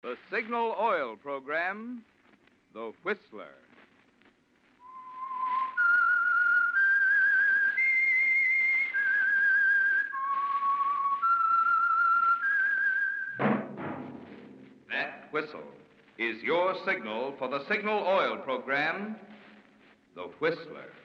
The Signal Oil program, The Whistler. That whistle is your signal for the Signal Oil program, The Whistler.